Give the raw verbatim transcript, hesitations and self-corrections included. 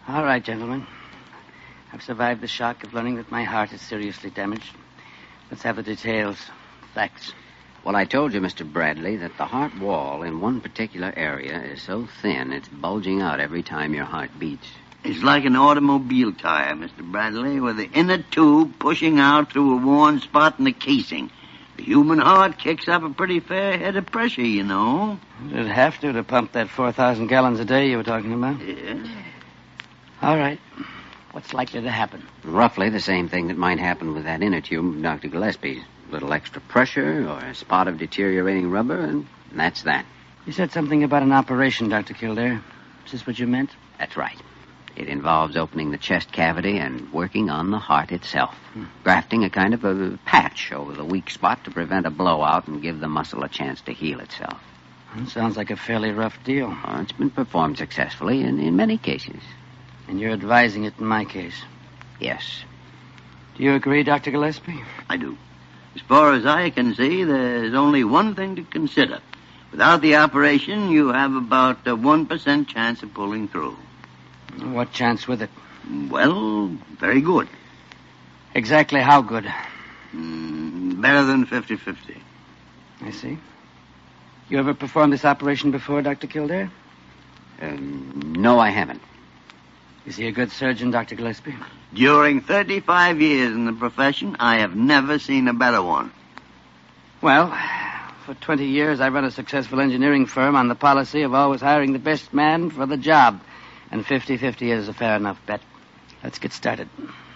All right, gentlemen. I've survived the shock of learning that my heart is seriously damaged. Let's have the details. Facts. Well, I told you, Mister Bradley, that the heart wall in one particular area is so thin it's bulging out every time your heart beats. It's like an automobile tire, Mister Bradley, with the inner tube pushing out through a worn spot in the casing. The human heart kicks up a pretty fair head of pressure, you know. It'd have to to pump that four thousand gallons a day you were talking about. Yeah. All right. What's likely to happen? Roughly the same thing that might happen with that inner tube of Doctor Gillespie's. A little extra pressure or a spot of deteriorating rubber, and that's that. You said something about an operation, Doctor Kildare. Is this what you meant? That's right. It involves opening the chest cavity and working on the heart itself. Hmm. Grafting a kind of a patch over the weak spot to prevent a blowout and give the muscle a chance to heal itself. That sounds like a fairly rough deal. Oh, it's been performed successfully in, in many cases. And you're advising it in my case? Yes. Do you agree, Doctor Gillespie? I do. As far as I can see, there's only one thing to consider. Without the operation, you have about a one percent chance of pulling through. What chance with it? Well, very good. Exactly how good? Mm, better than fifty-fifty. I see. You ever performed this operation before, Doctor Kildare? Um, no, I haven't. Is he a good surgeon, Doctor Gillespie? During thirty-five years in the profession, I have never seen a better one. Well, for twenty years, I run a successful engineering firm on the policy of always hiring the best man for the job. And fifty-fifty is a fair enough bet. Let's get started.